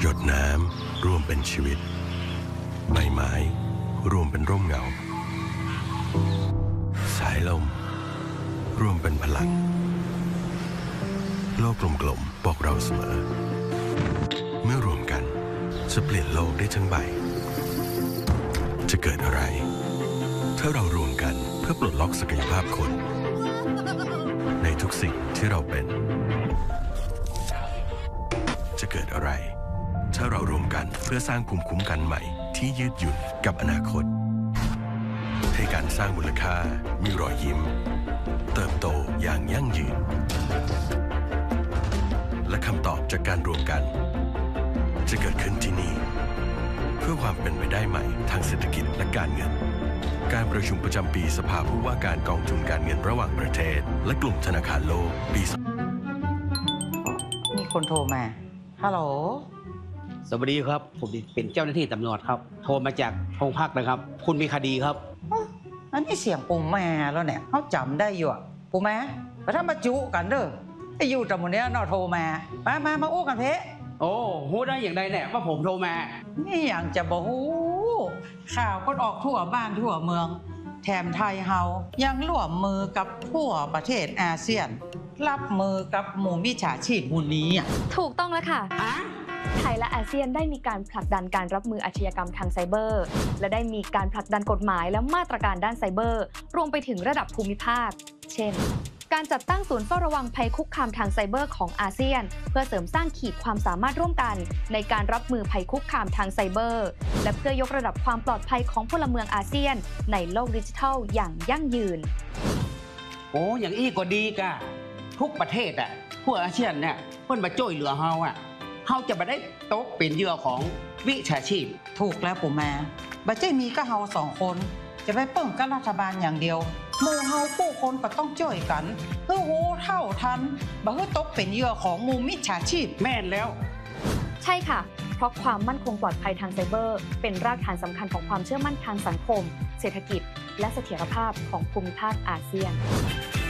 หยดน้ำรวมเป็นชีวิตใบไม้รวมเป็นร่มเงาสายลมรวมเป็นพลังโลกกลมๆบอกเราเสมอเมื่อรวมกันจะเปลี่ยนโลกได้ทั้งใบจะเกิดอะไรถ้าเรารวมกันเพื่อปลดล็อกศักยภาพคนในทุกสิ่งที่เราเป็นจะเกิดอะไรถ้าเรารวมกันเพื่อสร้างภูมิคุ้มกันใหม่ที่ยืดหยุ่นกับอนาคตให้การสร้างมูลค่ามีรอยยิ้มเติบโตอย่างยั่งยืนและคำตอบจากการรวมกันจะเกิดขึ้นที่นี่เพื่อความเป็นไปได้ใหม่ทางเศรษฐกิจและการเงินการประชุมประจำปีสภาผู้ว่าการกองทุนการเงินระหว่างประเทศและกลุ่มธนาคารโลกปีมีคนโทรมาฮัลโหลสวัสดีครับผมเป็นเจ้าหน้าที่ตำรวจครับโทรมาจากโรงพักนะครับคุณมีคดีครับอันนี้เสียงปูแม่แล้วเนี่ยเขาจำได้อยู่อ่ะปูแม่แต่ถ้ามาจุกันเด้อไอ้อยู่ตรงนี้นอโทรมาอู้กันเพะโอ้โหได้อย่างไรเนี่ยว่าผมโทรมานี่อย่างจะบอกฮู้ข่าวก็ออกทั่วบ้านทั่วเมืองแถมไทยเฮายังร่วมมือกับทั่วประเทศอาเซียนรับมือกับหมู่มิจฉาชีพหมู่นี้อ่ะถูกต้องแล้วค่ะไทยและอาเซียนได้มีการผลักดันการรับมืออาชญากรรมทางไซเบอร์และได้มีการผลักดันกฎหมายและมาตรการด้านไซเบอร์รวมไปถึงระดับภูมิภาคเช่นการจัดตั้งศูนย์เฝ้าระวังภัยคุกคามทางไซเบอร์ของอาเซียนเพื่อเสริมสร้างขีดความสามารถร่วมกันในการรับมือภัยคุกคามทางไซเบอร์และเพื่อยกระดับความปลอดภัยของพลเมืองอาเซียนในโลกดิจิทัลอย่างยั่งยืนโอ้อย่างอี้ก็ดีกะทุกประเทศอ่ะพวกอาเซียนเนี่ยเพิ่นมาช่วยเหลือเฮาอ่ะเฮาจะไม่ได้ตกเป็นเหยื่อของวิชาชีพถูกแล้วปู่แม่บัจเจมีก็เฮา2 คนจะไปเปิ่งกับรัฐบาลอย่างเดียวหมู่เฮาผู้คนก็ต้องช่วยกันเพื่อรู้เท่าทันบ่ให้ตกเป็นเหยื่อของหมู่มิจฉาชีพแม่นแล้วใช่ค่ะเพราะความมั่นคงปลอดภัยทางไซเบอร์เป็นรากฐานสำคัญของความเชื่อมั่นทางสังคมเศรษฐกิจและเสถียรภาพของภูมิภาคอาเซียน